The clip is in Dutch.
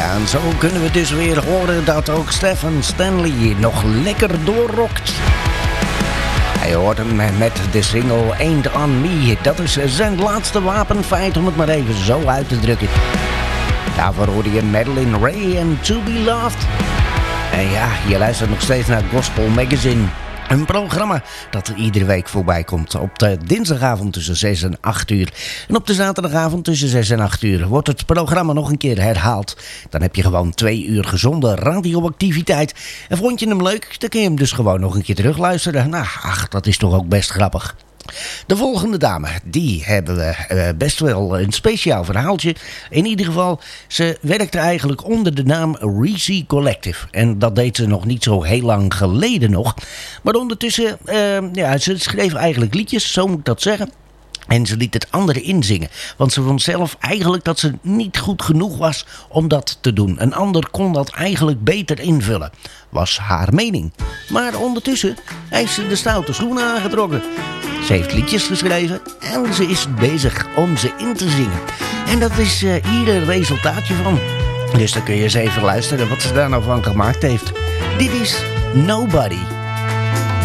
Ja, en zo kunnen we dus weer horen dat ook Stefan Stanley nog lekker doorrokt. Hij hoort hem met de single Ain't On Me. Dat is zijn laatste wapenfeit, om het maar even zo uit te drukken. Daarvoor hoorde je Madeline Ray en To Be Loved. En ja, je luistert nog steeds naar Gospel Magazine. Een programma dat er iedere week voorbij komt. Op de dinsdagavond tussen 6 en 8 uur. En op de zaterdagavond tussen 6 en 8 uur wordt het programma nog een keer herhaald. Dan heb je gewoon 2 uur gezonde radioactiviteit. En vond je hem leuk, dan kun je hem dus gewoon nog een keer terugluisteren. Nou, ach, dat is toch ook best grappig. De volgende dame, die hebben we best wel een speciaal verhaaltje. In ieder geval, ze werkte eigenlijk onder de naam Reezy Collective. En dat deed ze nog niet zo heel lang geleden nog. Maar ondertussen, ze schreef eigenlijk liedjes, zo moet ik dat zeggen. En ze liet het anderen inzingen. Want ze vond zelf eigenlijk dat ze niet goed genoeg was om dat te doen. Een ander kon dat eigenlijk beter invullen. Was haar mening. Maar ondertussen heeft ze de stoute schoenen aangetrokken. Ze heeft liedjes geschreven en ze is bezig om ze in te zingen. En dat is hier een resultaatje van. Dus dan kun je eens even luisteren wat ze daar nou van gemaakt heeft. Dit is Nobody.